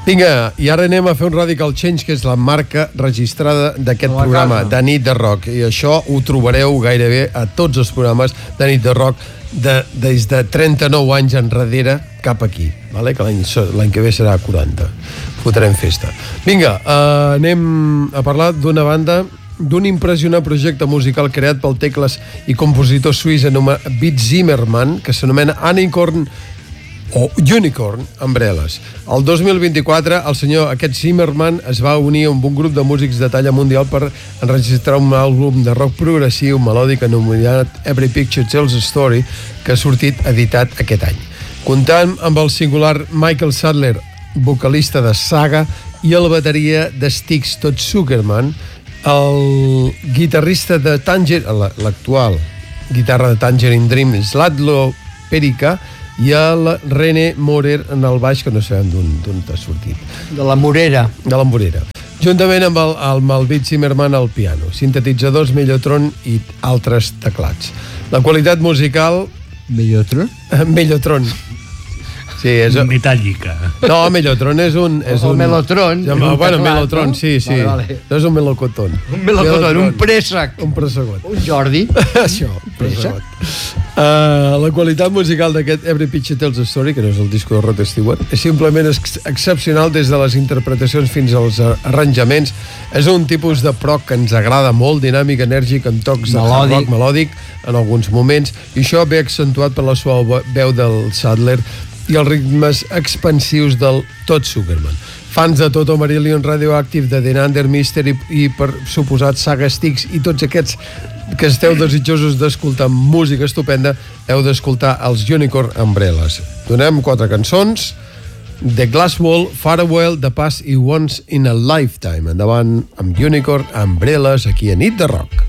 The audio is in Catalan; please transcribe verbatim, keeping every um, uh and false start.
Vinga, i ara anem a fer un Radical Change, que és la marca registrada d'aquest programa, de Nit de Rock. I això ho trobareu gairebé a tots els programes de Nit de Rock de, des de trenta-nou anys enrere cap aquí, vale? Que l'any que ve serà quaranta. Fotrem festa. Vinga, uh, anem a parlar d'una banda, d'un impressionant projecte musical creat pel tecles i compositor suís anomenat Beat Zimmerman, que s'anomena Unicorn o Unicorn Umbrellas. El dos mil vint-i-quatre, el senyor aquest Zimmerman es va unir amb un grup de músics de talla mundial per enregistrar un àlbum de rock progressiu melòdic anomenat Every Picture Tells a Story, que ha sortit editat aquest any. Comptant amb el singular Michael Sadler, vocalista de Saga, i el bateria de Styx, Todd Sugarman, el guitarrista de Tangerine, l'actual guitarra de Tangerine Dream, Zlatko Perica, i el René Morer en el baix, que no sabem d'on t'ha sortit. De la Morera. De la Morera. Juntament amb el, amb el Beat Zimmerman al piano, sintetitzadors, Mellotron i altres teclats. La qualitat musical... Mellotron? Mellotron. Sí, és... Metàl·lica. No, Mellotron és un... És el un... Melotron. Ja, bueno, teclat, Melotron, no? Sí, sí. Vale, vale. No és un melocotón. Un melocotón, un préssec. Un pressegot. Un Jordi. Això, un pressegot. Uh, la qualitat musical d'aquest Every Picture Tells a Story, que no és el disco de Rod Stewart, és simplement ex excepcional des de les interpretacions fins als arranjaments. És un tipus de prog que ens agrada molt, dinàmic, enèrgic, amb tocs de hard rock melòdic en alguns moments, i això ve accentuat per la suau veu del Sadler i els ritmes expansius del Todd Sugarman. Fans de Toto Marillion, Radioactive, de The Under Mystery i, per suposat, Saga Styx i tots aquests que esteu desitjosos d'escoltar música estupenda, heu d'escoltar els Unicorn Umbrellas. Donem quatre cançons: The Glass Wall, Farewell, The Past i Once in a Lifetime. Endavant amb Unicorn Umbrellas aquí a Nit de Rock.